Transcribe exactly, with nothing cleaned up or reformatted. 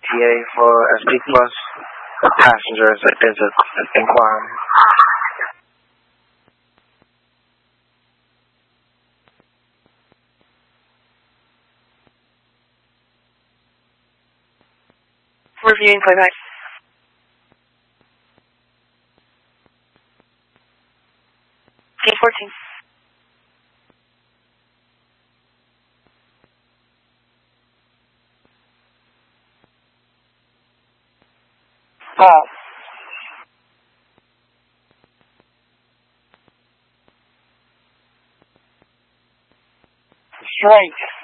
T A for S P Plus. Passengers exit inquiry. Reviewing playback. Gate fourteen. Ball. Strike.